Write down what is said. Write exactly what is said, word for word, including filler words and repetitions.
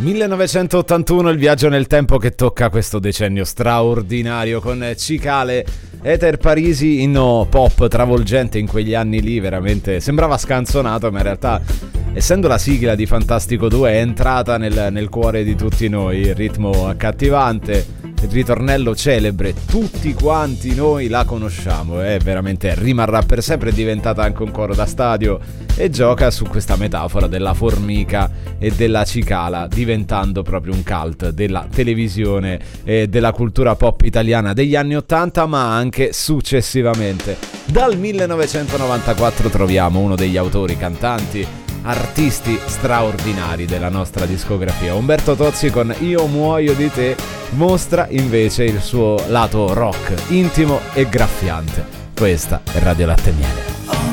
millenovecentottantuno, il viaggio nel tempo che tocca questo decennio straordinario con Cicale, Ether Parisi, inno pop travolgente in quegli anni lì, veramente sembrava scanzonato, ma in realtà, essendo la sigla di Fantastico due, è entrata nel, nel cuore di tutti noi. Il ritmo accattivante, il ritornello celebre, tutti quanti noi la conosciamo, è veramente, rimarrà per sempre, è diventata anche un coro da stadio e gioca su questa metafora della formica e della cicala, diventando proprio un cult della televisione e della cultura pop italiana degli anni ottanta, ma anche successivamente. Dal millenovecentonovantaquattro troviamo uno degli autori, cantanti, artisti straordinari della nostra discografia. Umberto Tozzi con Io muoio di te mostra invece il suo lato rock, intimo e graffiante. Questa è Radio Latte e Miele.